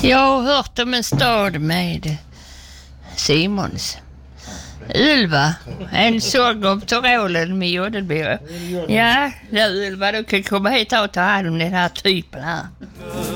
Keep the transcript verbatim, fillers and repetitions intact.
Jag har hört om en stad med Simons. Ylva, en sång om Tyrolen med Jodelbyrå. Ja, ja, Ylva, du kan komma hit och ta hand om den här typen här.